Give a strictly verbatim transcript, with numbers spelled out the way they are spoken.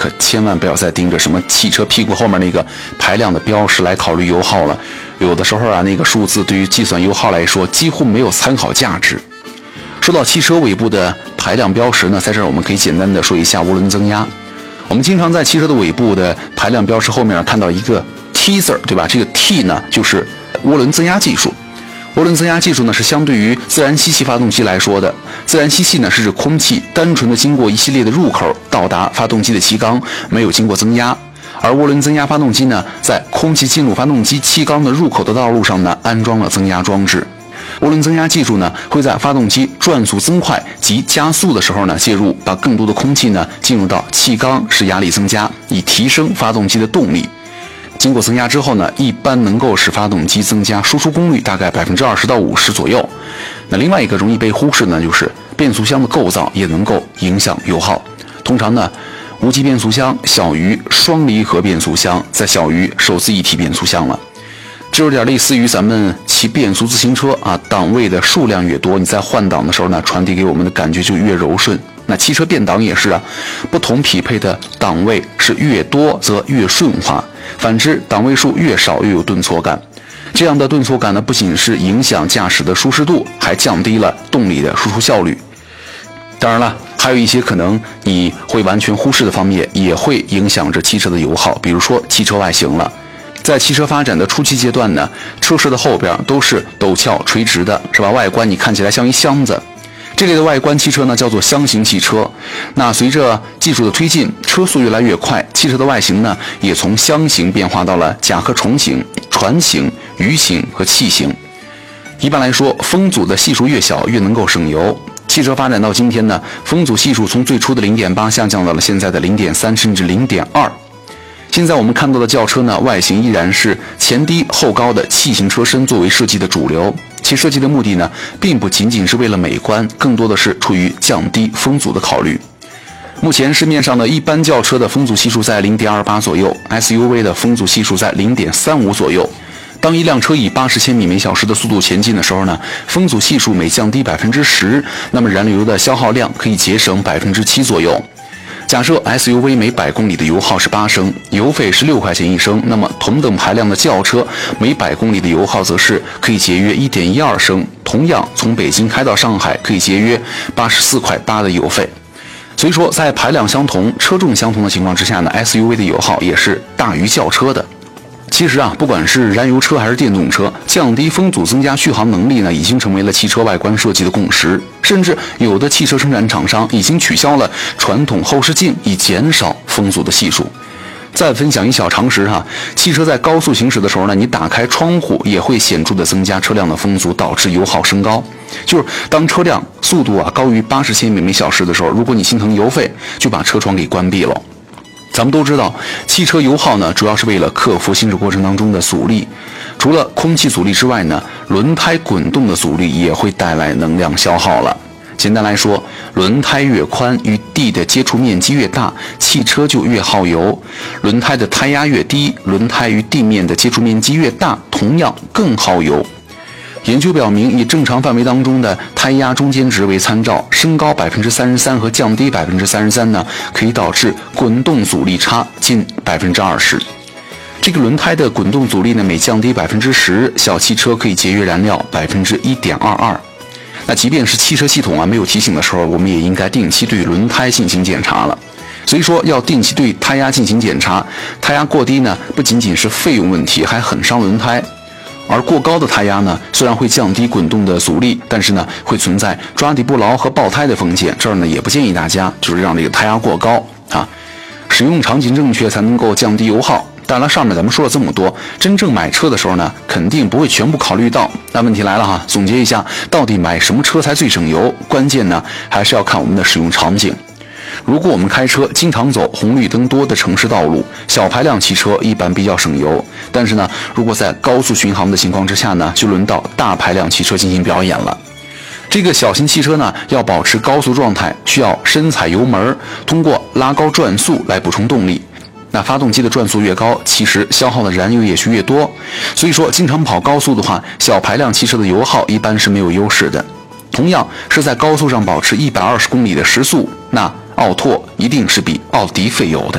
可千万不要再盯着什么汽车屁股后面那个排量的标识来考虑油耗了。有的时候啊，那个数字对于计算油耗来说几乎没有参考价值。说到汽车尾部的排量标识呢，在这儿我们可以简单的说一下涡轮增压。我们经常在汽车的尾部的排量标识后面看到一个 T 字，对吧？这个 T 呢就是涡轮增压技术。涡轮增压技术呢是相对于自然吸气发动机来说的。自然吸气呢是指空气单纯的经过一系列的入口到达发动机的气缸，没有经过增压。而涡轮增压发动机呢，在空气进入发动机气缸的入口的道路上呢，安装了增压装置。涡轮增压技术呢，会在发动机转速增快及加速的时候呢介入，把更多的空气呢进入到气缸，使压力增加，以提升发动机的动力。经过增压之后呢，一般能够使发动机增加输出功率大概百分之二十到五十左右。那另外一个容易被忽视呢，就是变速箱的构造也能够影响油耗。通常呢，无级变速箱小于双离合变速箱，再小于手自一体变速箱了。这有点类似于咱们骑变速自行车啊，档位的数量越多，你在换挡的时候呢，传递给我们的感觉就越柔顺。那汽车变档也是啊，不同匹配的档位是越多则越顺滑，反之档位数越少越有顿挫感。这样的顿挫感呢，不仅是影响驾驶的舒适度，还降低了动力的输出效率。当然了，还有一些可能你会完全忽视的方面，也会影响着汽车的油耗，比如说汽车外形了。在汽车发展的初期阶段呢，车身的后边都是陡峭垂直的，是吧？外观你看起来像一箱子。这类的外观汽车呢，叫做箱型汽车。那随着技术的推进，车速越来越快，汽车的外形呢，也从箱型变化到了甲壳虫型、船型、鱼型和器型。一般来说，风阻的系数越小，越能够省油。汽车发展到今天呢，风阻系数从最初的 零点八 下降到了现在的 零点三 甚至 零点二。现在我们看到的轿车呢，外形依然是前低后高的器型车身作为设计的主流，其设计的目的呢，并不仅仅是为了美观，更多的是出于降低风阻的考虑。目前市面上的一般轿车的风阻系数在 零点二八 左右， S U V 的风阻系数在 零点三五 左右。当一辆车以八十千米每小时的速度前进的时候呢，风阻系数每降低 百分之十， 那么燃油的消耗量可以节省 百分之七 左右。假设 S U V 每百公里的油耗是八升，油费是六块钱一升，那么同等排量的轿车每百公里的油耗则是可以节约 一点一二升，同样从北京开到上海可以节约八十四块八的油费。所以说，在排量相同、车重相同的情况之下呢 ，S U V 的油耗也是大于轿车的。其实啊，不管是燃油车还是电动车，降低风阻、增加续航能力呢，已经成为了汽车外观设计的共识。甚至有的汽车生产厂商已经取消了传统后视镜，以减少风阻的系数。再分享一小常识哈，汽车在高速行驶的时候呢，你打开窗户也会显著的增加车辆的风阻，导致油耗升高。就是当车辆速度啊高于八十千米每小时的时候，如果你心疼油费，就把车窗给关闭了。咱们都知道，汽车油耗呢，主要是为了克服行驶过程当中的阻力。除了空气阻力之外呢，轮胎滚动的阻力也会带来能量消耗了。简单来说，轮胎越宽，与地的接触面积越大，汽车就越耗油。轮胎的胎压越低，轮胎与地面的接触面积越大，同样更耗油。研究表明，以正常范围当中的胎压中间值为参照，升高 百分之三十三 和降低 百分之三十三 呢，可以导致滚动阻力差近 百分之二十。这个轮胎的滚动阻力呢，每降低 百分之十， 小汽车可以节约燃料 百分之一点二二。那即便是汽车系统啊没有提醒的时候，我们也应该定期对轮胎进行检查了。所以说要定期对胎压进行检查，胎压过低呢，不仅仅是费用问题，还很伤轮胎。而过高的胎压呢，虽然会降低滚动的阻力，但是呢，会存在抓地不牢和爆胎的风险。这儿呢，也不建议大家就是让这个胎压过高啊。使用场景正确才能够降低油耗。当然了，上面咱们说了这么多，真正买车的时候呢，肯定不会全部考虑到。那问题来了哈，总结一下，到底买什么车才最省油？关键呢，还是要看我们的使用场景。如果我们开车经常走红绿灯多的城市道路，小排量汽车一般比较省油。但是呢，如果在高速巡航的情况之下呢，就轮到大排量汽车进行表演了。这个小型汽车呢，要保持高速状态，需要深踩油门，通过拉高转速来补充动力。那发动机的转速越高，其实消耗的燃油也是越多。所以说，经常跑高速的话，小排量汽车的油耗一般是没有优势的。同样是在高速上保持一百二十公里的时速，那奥拓一定是比奥迪费油的。